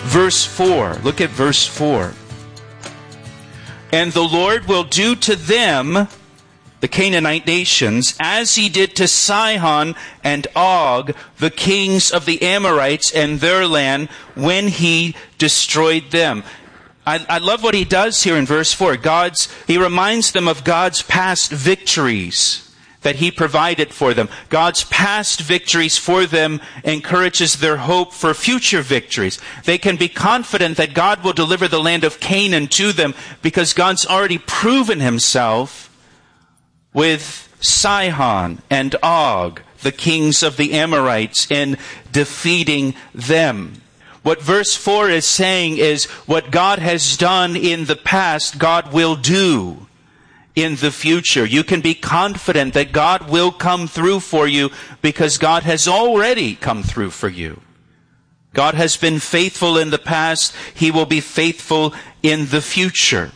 verse 4. Look at verse 4. And the Lord will do to them, the Canaanite nations, as he did to Sihon and Og, the kings of the Amorites and their land, when he destroyed them. I love what he does here in verse 4. He reminds them of God's past victories that he provided for them. God's past victories for them encourages their hope for future victories. They can be confident that God will deliver the land of Canaan to them because God's already proven himself with Sihon and Og, the kings of the Amorites, in defeating them. What verse 4 is saying is what God has done in the past, God will do in the future. You can be confident that God will come through for you because God has already come through for you. God has been faithful in the past. He will be faithful in the future.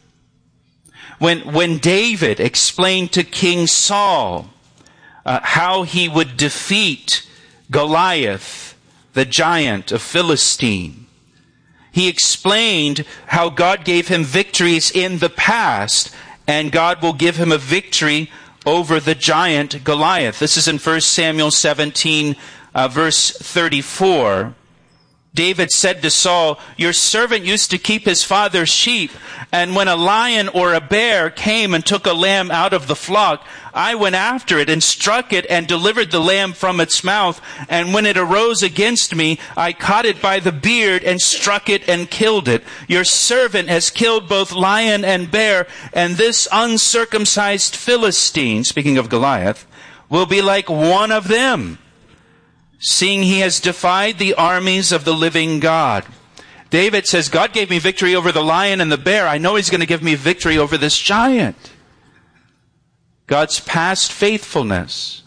When David explained to King Saul how he would defeat Goliath, the giant of Philistine, he explained how God gave him victories in the past, and God will give him a victory over the giant Goliath. This is in 1 Samuel 17, verse 34. David said to Saul, "Your servant used to keep his father's sheep, and when a lion or a bear came and took a lamb out of the flock, I went after it and struck it and delivered the lamb from its mouth. And when it arose against me, I caught it by the beard and struck it and killed it. Your servant has killed both lion and bear, and this uncircumcised Philistine," speaking of Goliath, "will be like one of them, seeing he has defied the armies of the living God." David says, God gave me victory over the lion and the bear. I know he's going to give me victory over this giant. God's past faithfulness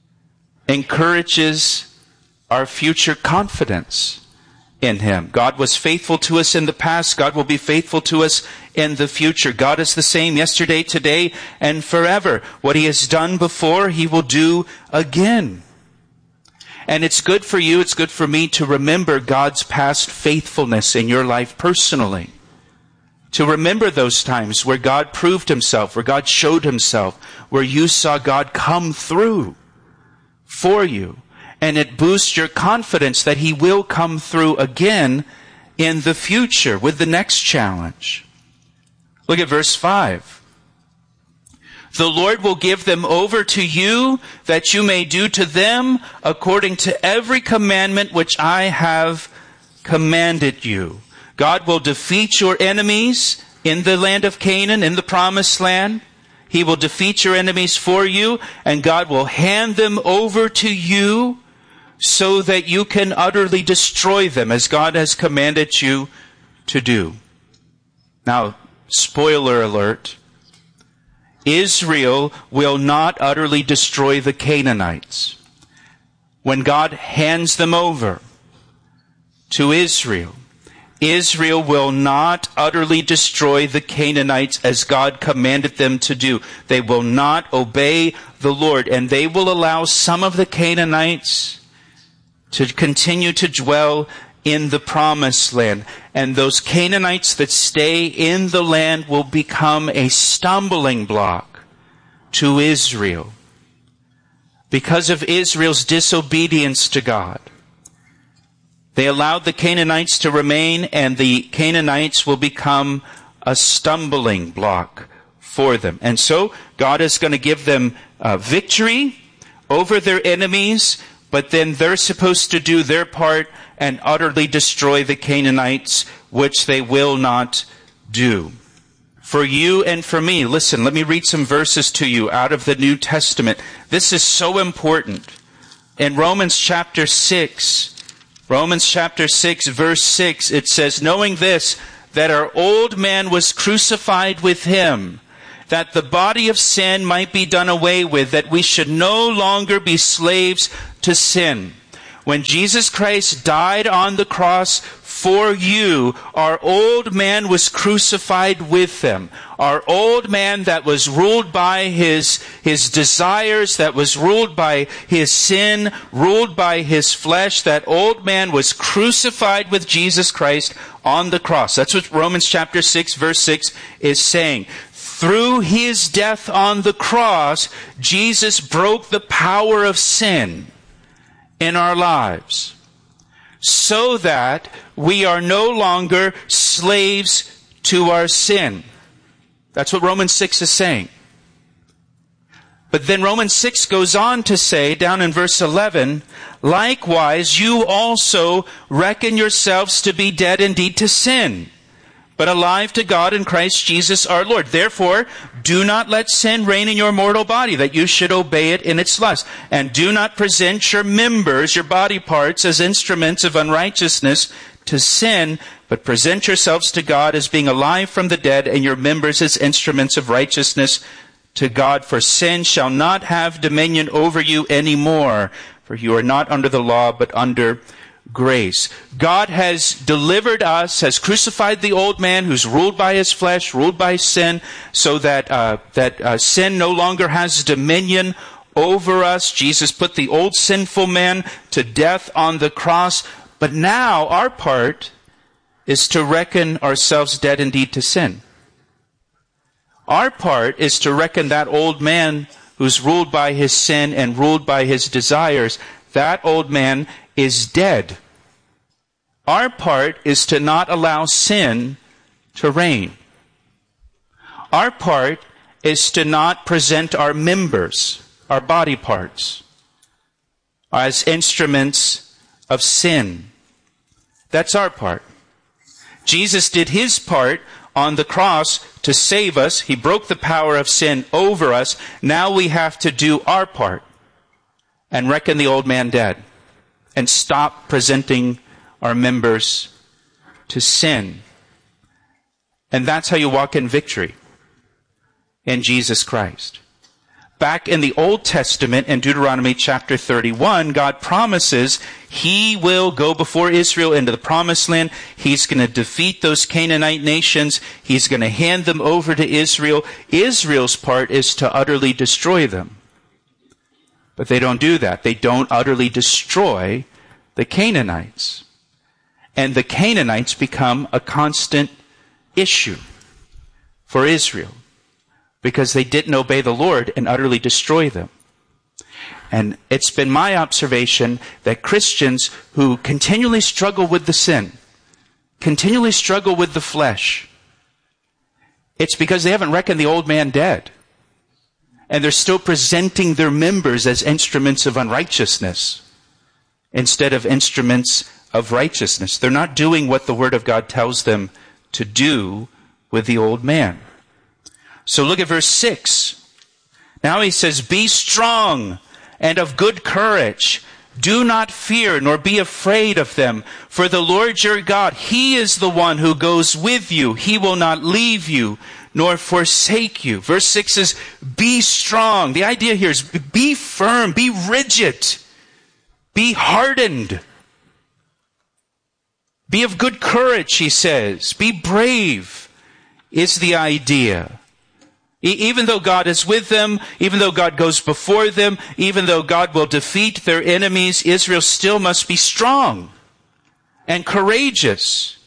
encourages our future confidence in him. God was faithful to us in the past. God will be faithful to us in the future. God is the same yesterday, today, and forever. What he has done before, he will do again. And it's good for you, it's good for me to remember God's past faithfulness in your life personally. To remember those times where God proved himself, where God showed himself, where you saw God come through for you. And it boosts your confidence that he will come through again in the future with the next challenge. Look at verse 5. The Lord will give them over to you, that you may do to them according to every commandment which I have commanded you. God will defeat your enemies in the land of Canaan, in the promised land. He will defeat your enemies for you, and God will hand them over to you so that you can utterly destroy them as God has commanded you to do. Now, spoiler alert. Israel will not utterly destroy the Canaanites. When God hands them over to Israel, Israel will not utterly destroy the Canaanites as God commanded them to do. They will not obey the Lord, and they will allow some of the Canaanites to continue to dwell in the promised land. And those Canaanites that stay in the land will become a stumbling block to Israel because of Israel's disobedience to God. They allowed the Canaanites to remain, and the Canaanites will become a stumbling block for them. And so God is going to give them victory over their enemies, but then they're supposed to do their part and utterly destroy the Canaanites, which they will not do. For you and for me, listen, let me read some verses to you out of the New Testament. This is so important. In Romans chapter 6, verse 6, it says, "Knowing this, that our old man was crucified with him, that the body of sin might be done away with, that we should no longer be slaves to sin." When Jesus Christ died on the cross for you. Our old man was crucified with him. Our old man that was ruled by his desires, that was ruled by his sin, ruled by his flesh, that old man was crucified with Jesus Christ on the cross. That's what Romans chapter 6, verse 6 is saying. Through his death on the cross, Jesus broke the power of sin in our lives, so that we are no longer slaves to our sin. That's what Romans 6 is saying. But then Romans 6 goes on to say, down in verse 11, likewise you also reckon yourselves to be dead indeed to sin, but alive to God in Christ Jesus our Lord. Therefore, do not let sin reign in your mortal body, that you should obey it in its lust. And do not present your members, your body parts, as instruments of unrighteousness to sin, but present yourselves to God as being alive from the dead, and your members as instruments of righteousness to God. For sin shall not have dominion over you anymore, for you are not under the law, but under grace. God has delivered us, has crucified the old man who's ruled by his flesh, ruled by sin, so that sin no longer has dominion over us. Jesus put the old sinful man to death on the cross. But now our part is to reckon ourselves dead indeed to sin. Our part is to reckon that old man who's ruled by his sin and ruled by his desires, that old man is dead. Our part is to not allow sin to reign. Our part is to not present our members, our body parts, as instruments of sin. That's our part. Jesus did his part on the cross to save us. He broke the power of sin over us. Now we have to do our part and reckon the old man dead and stop presenting our members to sin. And that's how you walk in victory in Jesus Christ. Back in the Old Testament, in Deuteronomy chapter 31, God promises He will go before Israel into the promised land. He's going to defeat those Canaanite nations. He's going to hand them over to Israel. Israel's part is to utterly destroy them. But they don't do that. They don't utterly destroy the Canaanites. And the Canaanites become a constant issue for Israel, because they didn't obey the Lord and utterly destroy them. And it's been my observation that Christians who continually struggle with the sin, continually struggle with the flesh, it's because they haven't reckoned the old man dead. And they're still presenting their members as instruments of unrighteousness instead of instruments of righteousness. They're not doing what the Word of God tells them to do with the old man. So look at verse 6. Now he says, "Be strong and of good courage. Do not fear nor be afraid of them. For the Lord your God, He is the one who goes with you. He will not leave you nor forsake you." Verse 6 says, be strong. The idea here is be firm, be rigid, be hardened. Be of good courage, he says. Be brave is the idea. Even though God is with them, even though God goes before them, even though God will defeat their enemies, Israel still must be strong and courageous.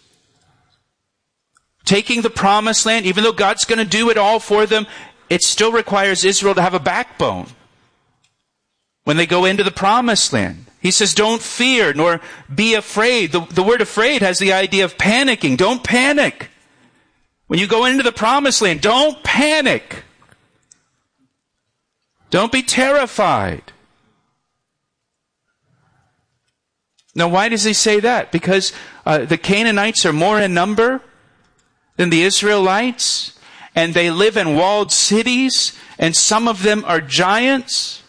Taking the promised land, even though God's going to do it all for them, it still requires Israel to have a backbone when they go into the promised land. He says, don't fear nor be afraid. The word afraid has the idea of panicking. Don't panic. When you go into the promised land, don't panic. Don't be terrified. Now, why does he say that? Because the Canaanites are more in number than the Israelites, and they live in walled cities, and some of them are giants,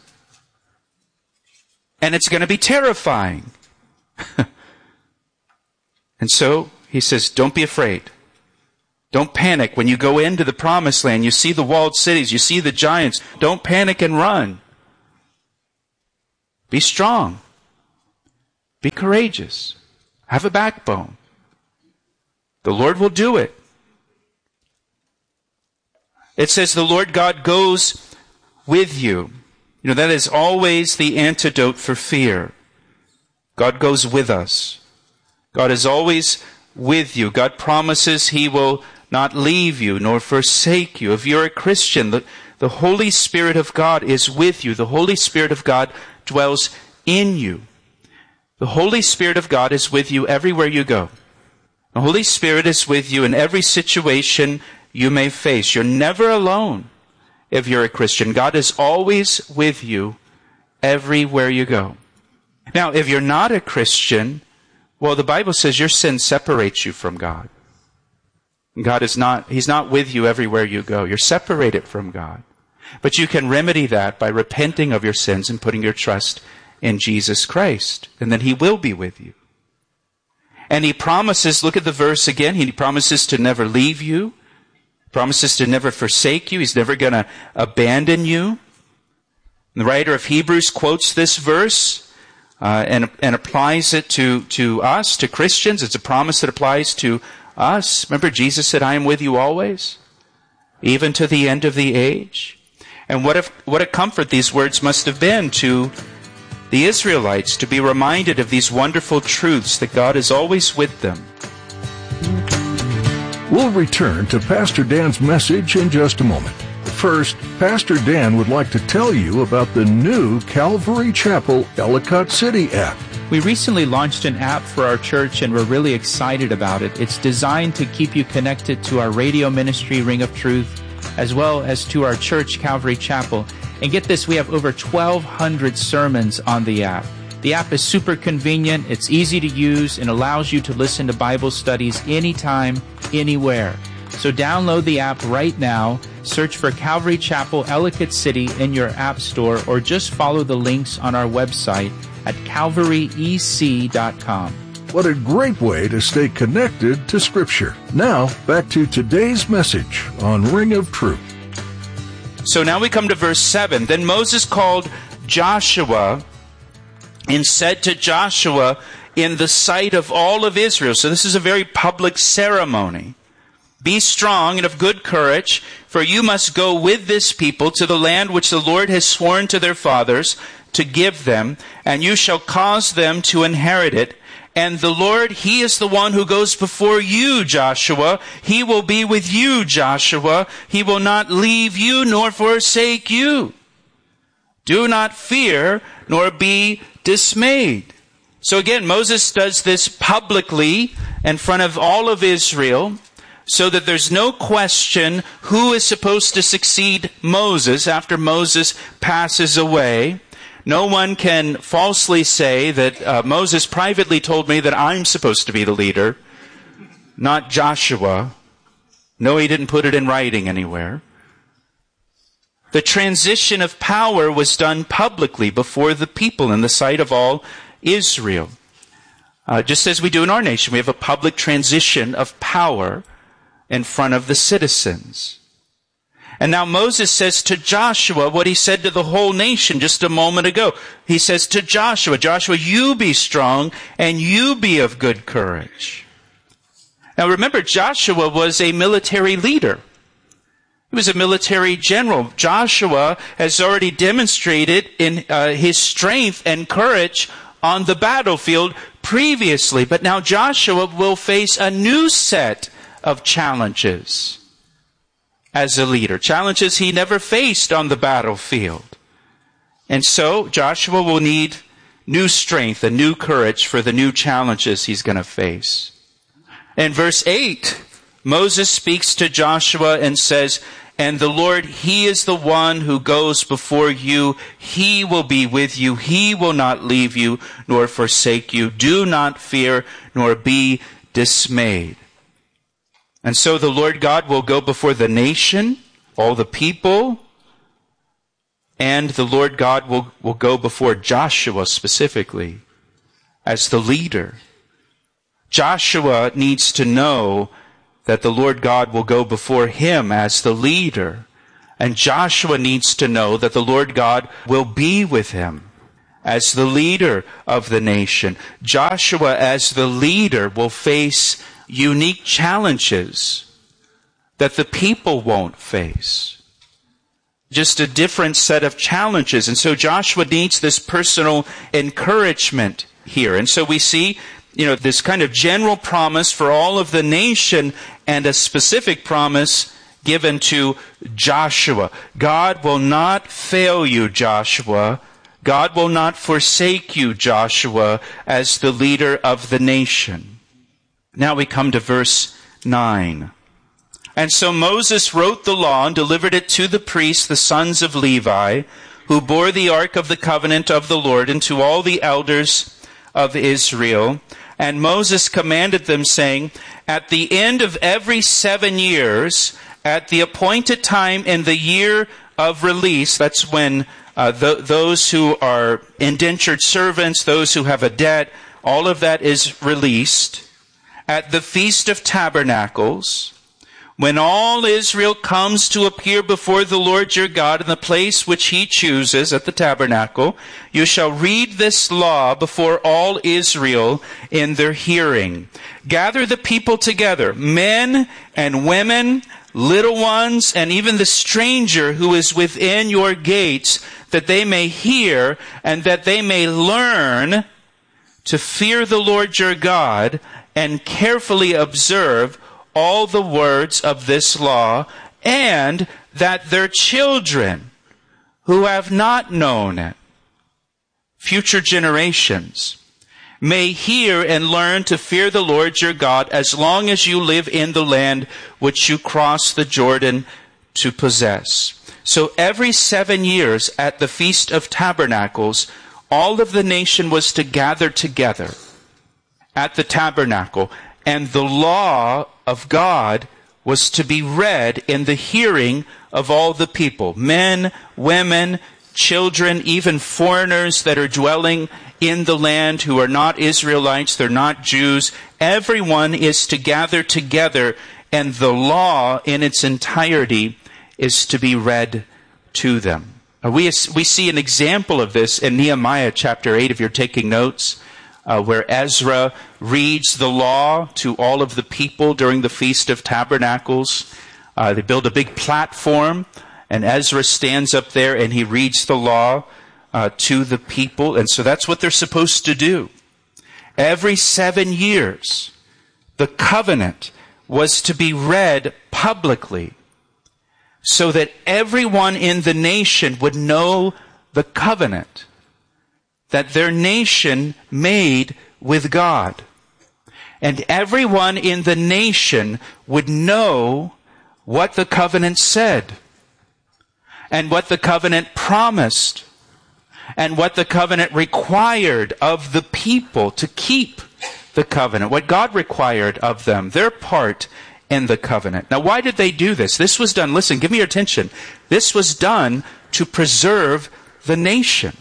and it's going to be terrifying. And so, he says, don't be afraid. Don't panic. When you go into the promised land, you see the walled cities, you see the giants. Don't panic and run. Be strong. Be courageous. Have a backbone. The Lord will do it. It says the Lord God goes with you. You know, that is always the antidote for fear. God goes with us. God is always with you. God promises He will not leave you nor forsake you. If you're a Christian, the Holy Spirit of God is with you. The Holy Spirit of God dwells in you. The Holy Spirit of God is with you everywhere you go. The Holy Spirit is with you in every situation you may face. You're never alone if you're a Christian. God is always with you everywhere you go. Now, if you're not a Christian, well, the Bible says your sin separates you from God. God is not, He's not with you everywhere you go. You're separated from God. But you can remedy that by repenting of your sins and putting your trust in Jesus Christ. And then He will be with you. And He promises, look at the verse again, He promises to never leave you. Promises to never forsake you. He's never going to abandon you. The writer of Hebrews quotes this verse and applies it to us, to Christians. It's a promise that applies to us. Remember, Jesus said, I am with you always, even to the end of the age. And what a comfort these words must have been to the Israelites, to be reminded of these wonderful truths that God is always with them. We'll return to Pastor Dan's message in just a moment. First, Pastor Dan would like to tell you about the new Calvary Chapel Ellicott City app. We recently launched an app for our church and we're really excited about it. It's designed to keep you connected to our radio ministry, Ring of Truth, as well as to our church, Calvary Chapel. And get this, we have over 1,200 sermons on the app. The app is super convenient, it's easy to use, and allows you to listen to Bible studies anytime, anywhere. So download the app right now, search for Calvary Chapel Ellicott City in your app store, or just follow the links on our website at calvaryec.com. What a great way to stay connected to Scripture. Now, back to today's message on Ring of Truth. So now we come to verse 7. Then Moses called Joshua and said to Joshua in the sight of all of Israel. So this is a very public ceremony. Be strong and of good courage, for you must go with this people to the land which the Lord has sworn to their fathers to give them, and you shall cause them to inherit it. And the Lord, He is the one who goes before you, Joshua. He will be with you, Joshua. He will not leave you nor forsake you. Do not fear nor be dismayed. So again, Moses does this publicly in front of all of Israel, so that there's no question who is supposed to succeed Moses after Moses passes away. No one can falsely say that Moses privately told me that I'm supposed to be the leader, not Joshua. No, he didn't put it in writing anywhere. The transition of power was done publicly before the people in the sight of all Israel. Just as we do in our nation, we have a public transition of power in front of the citizens. And now Moses says to Joshua what he said to the whole nation just a moment ago. He says to Joshua, Joshua, you be strong and you be of good courage. Now remember, Joshua was a military leader. He was a military general. Joshua has already demonstrated in his strength and courage on the battlefield previously. But now Joshua will face a new set of challenges as a leader. Challenges he never faced on the battlefield. And so Joshua will need new strength and new courage for the new challenges he's going to face. In verse 8, Moses speaks to Joshua and says, and the Lord, He is the one who goes before you. He will be with you. He will not leave you nor forsake you. Do not fear nor be dismayed. And so the Lord God will go before the nation, all the people, and the Lord God will go before Joshua specifically as the leader. Joshua needs to know that the Lord God will go before him as the leader. And Joshua needs to know that the Lord God will be with him as the leader of the nation. Joshua, as the leader, will face unique challenges that the people won't face. Just a different set of challenges. And so Joshua needs this personal encouragement here. And so we see, this kind of general promise for all of the nation and a specific promise given to Joshua. God will not fail you, Joshua. God will not forsake you, Joshua, as the leader of the nation. Now we come to verse 9. And so Moses wrote the law and delivered it to the priests, the sons of Levi, who bore the ark of the covenant of the Lord, and to all the elders of Israel. And Moses commanded them, saying, at the end of every 7 years, at the appointed time in the year of release, that's when those who are indentured servants, those who have a debt, all of that is released. At the Feast of Tabernacles, when all Israel comes to appear before the Lord your God in the place which he chooses at the tabernacle, you shall read this law before all Israel in their hearing. Gather the people together, men and women, little ones, and even the stranger who is within your gates, that they may hear and that they may learn to fear the Lord your God and carefully observe all the words of this law, and that their children who have not known it, future generations, may hear and learn to fear the Lord your God as long as you live in the land which you cross the Jordan to possess. So every 7 years at the Feast of Tabernacles, all of the nation was to gather together at the tabernacle, and the law of God was to be read in the hearing of all the people, men, women, children, even foreigners that are dwelling in the land who are not Israelites, they're not Jews. Everyone is to gather together, and the law in its entirety is to be read to them. We see an example of this in Nehemiah chapter 8, if you're taking notes, where Ezra reads the law to all of the people during the Feast of Tabernacles. They build a big platform, and Ezra stands up there and he reads the law to the people. And so that's what they're supposed to do. Every 7 years, the covenant was to be read publicly so that everyone in the nation would know the covenant that their nation made with God. And everyone in the nation would know what the covenant said, and what the covenant promised, and what the covenant required of the people to keep the covenant, what God required of them, their part in the covenant. Now, why did they do this? This was done, listen, give me your attention. This was done to preserve the nation.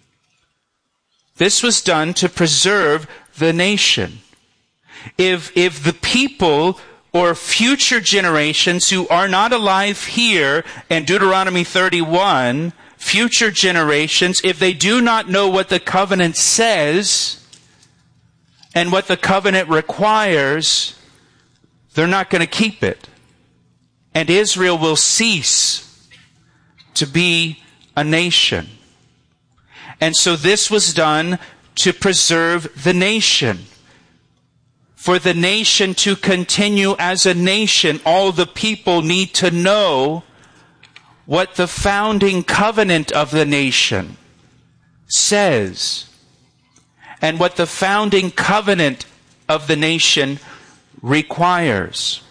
This was done to preserve the nation. If the people or future generations who are not alive here in Deuteronomy 31, future generations, if they do not know what the covenant says and what the covenant requires, they're not going to keep it. And Israel will cease to be a nation. And so this was done to preserve the nation. For the nation to continue as a nation, all the people need to know what the founding covenant of the nation says, and what the founding covenant of the nation requires.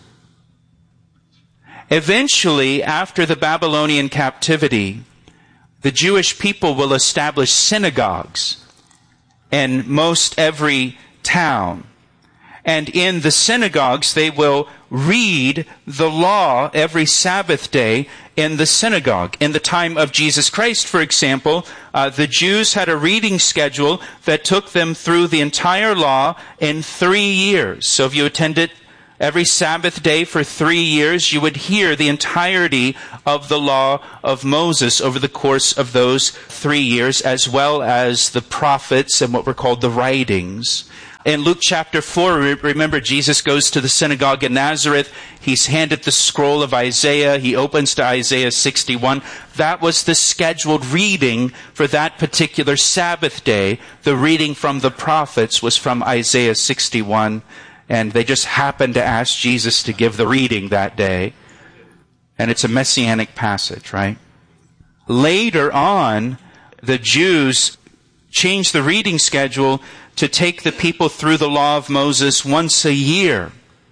Eventually, after the Babylonian captivity, the Jewish people will establish synagogues in most every town. And in the synagogues, they will read the law every Sabbath day in the synagogue. In the time of Jesus Christ, for example, the Jews had a reading schedule that took them through the entire law in 3 years. So if you attended every Sabbath day for 3 years, you would hear the entirety of the law of Moses over the course of those 3 years, as well as the prophets and what were called the writings In Luke chapter 4, remember Jesus goes to the synagogue in Nazareth. He's handed the scroll of Isaiah. He opens to Isaiah 61. That was the scheduled reading for that particular Sabbath day. The reading from the prophets was from Isaiah 61. And they just happened to ask Jesus to give the reading that day. And it's a messianic passage, right? Later on, the Jews changed the reading schedule to take the people through the law of Moses once a year.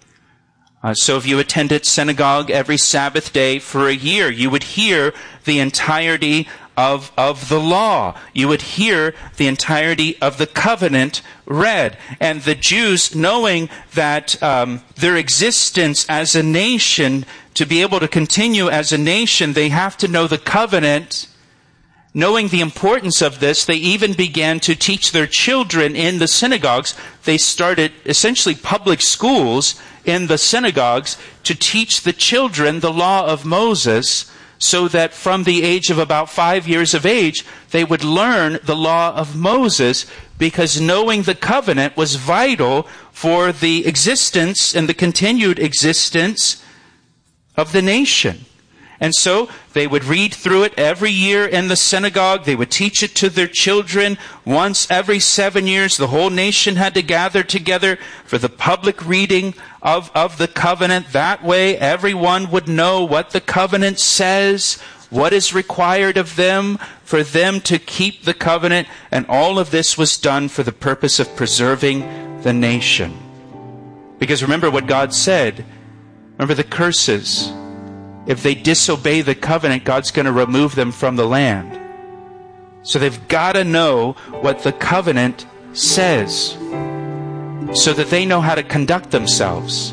So if you attended synagogue every Sabbath day for a year, you would hear the entirety of the law. You would hear the entirety of the covenant read. And the Jews, knowing that their existence as a nation, to be able to continue as a nation, they have to know the covenant. Knowing the importance of this, they even began to teach their children in the synagogues. They started essentially public schools in the synagogues to teach the children the law of Moses, so that from the age of about 5 years of age, they would learn the law of Moses, because knowing the covenant was vital for the existence and the continued existence of the nation. And so they would read through it every year in the synagogue. They would teach it to their children. Once every 7 years, the whole nation had to gather together for the public reading of the covenant. That way, everyone would know what the covenant says, what is required of them, for them to keep the covenant. And all of this was done for the purpose of preserving the nation. Because remember what God said. Remember the curses. If they disobey the covenant, God's going to remove them from the land. So they've got to know what the covenant says, so that they know how to conduct themselves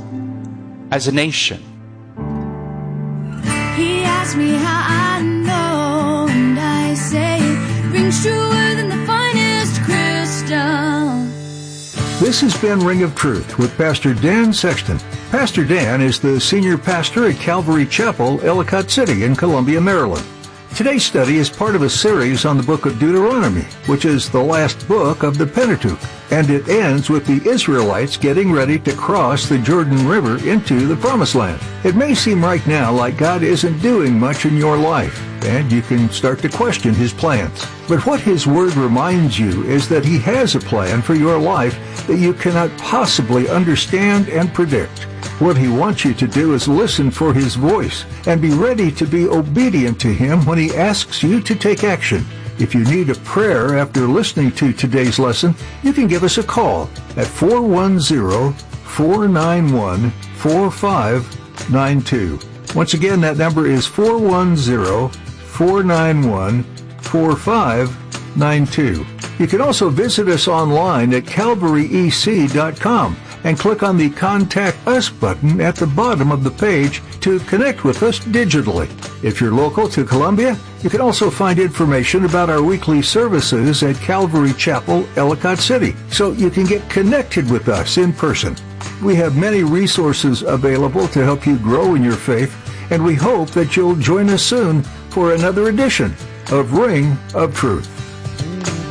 as a nation. He asked me how I know, and I say it rings truer than the finest crystal. This has been Ring of Truth with Pastor Dan Sexton. Pastor Dan is the senior pastor at Calvary Chapel, Ellicott City in Columbia, Maryland. Today's study is part of a series on the book of Deuteronomy, which is the last book of the Pentateuch, and it ends with the Israelites getting ready to cross the Jordan River into the Promised Land. It may seem right now like God isn't doing much in your life, and you can start to question His plans. But what His Word reminds you is that He has a plan for your life that you cannot possibly understand and predict. What He wants you to do is listen for His voice and be ready to be obedient to Him when He asks you to take action. If you need a prayer after listening to today's lesson, you can give us a call at 410-491-4592. Once again, that number is 410-491-4592. You can also visit us online at calvaryec.com and click on the Contact Us button at the bottom of the page to connect with us digitally. If you're local to Columbia, you can also find information about our weekly services at Calvary Chapel, Ellicott City, so you can get connected with us in person. We have many resources available to help you grow in your faith, and we hope that you'll join us soon for another edition of Ring of Truth.